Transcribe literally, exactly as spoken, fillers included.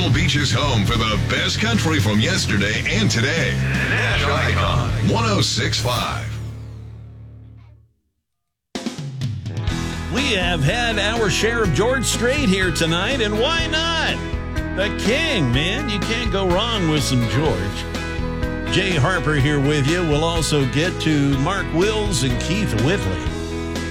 Myrtle Beach's home for the best country from yesterday and today. National Icon one oh six point five. We have had our share of George Strait here tonight, and why not? The king, man. You can't go wrong with some George. Jay Harper here with you. We'll also get to Mark Wills and Keith Whitley.